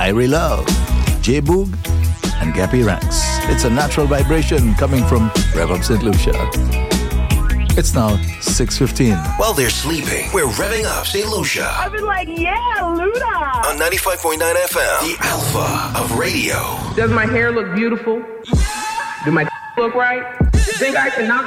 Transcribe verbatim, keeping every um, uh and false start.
Irie Love, J Boog, and Gappy Ranks. It's a natural vibration coming from Rev Up Saint Lucia. It's now six fifteen. While they're sleeping, we're revving up Saint Lucia. I've been like, yeah, Luda. On ninety-five point nine F M, the alpha of radio. Does my hair look beautiful? Do my look right? Think I can knock